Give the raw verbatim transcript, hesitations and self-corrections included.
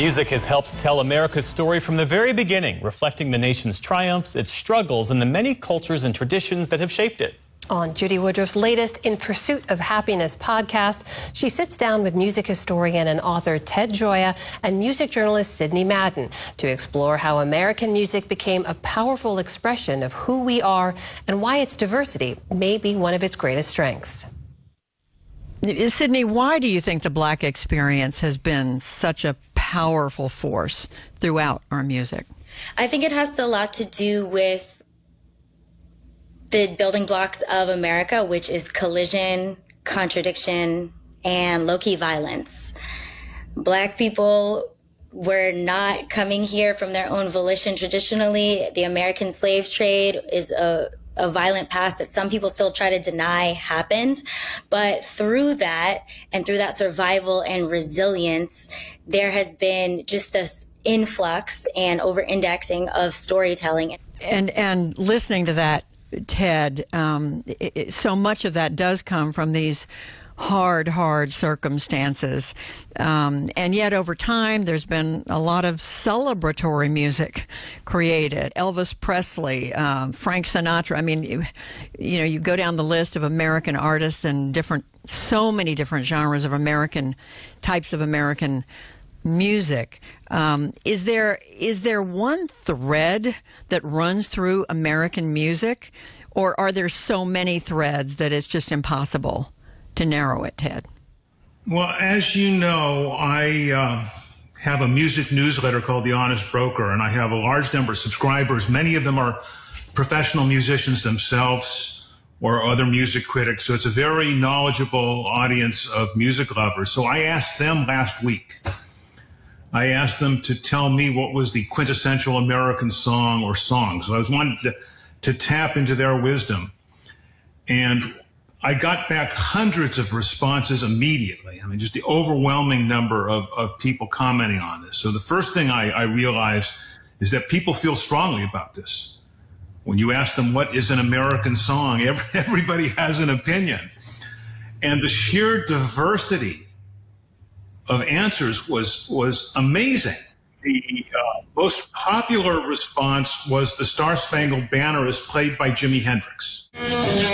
Music has helped tell America's story from the very beginning, reflecting the nation's triumphs, its struggles, and the many cultures and traditions that have shaped it. On Judy Woodruff's latest In Pursuit of Happiness podcast, she sits down with music historian and author Ted Gioia and music journalist Sidney Madden to explore how American music became a powerful expression of who we are and why its diversity may be one of its greatest strengths. Sidney, why do you think the Black experience has been such a powerful force throughout our music? I think it has a lot to do with the building blocks of America, which is collision, contradiction, and low-key violence. Black people were not coming here from their own volition traditionally. The American slave trade is a, a violent past that some people still try to deny happened. But through that, and through that survival and resilience, there has been just this influx and over-indexing of storytelling. And, and listening to that, Ted, um, it, it, so much of that does come from these hard, hard circumstances. Um, and yet over time, there's been a lot of celebratory music created. Elvis Presley, um, Frank Sinatra. I mean, you, you know, you go down the list of American artists and different, so many different genres of American, types of American music. Um, is there is there one thread that runs through American music, or are there so many threads that it's just impossible to narrow it, Ted? Well, as you know, I uh, have a music newsletter called The Honest Broker, and I have a large number of subscribers. Many of them are professional musicians themselves or other music critics, so it's a very knowledgeable audience of music lovers. So I asked them last week, I asked them to tell me what was the quintessential American song or songs. So I was wanted to, to tap into their wisdom. And I got back hundreds of responses immediately. I mean, just the overwhelming number of, of people commenting on this. So the first thing I, I realized is that people feel strongly about this. When you ask them what is an American song, every, everybody has an opinion. And the sheer diversity of answers was was amazing. The uh, most popular response was the Star Spangled Banner is played by Jimi Hendrix.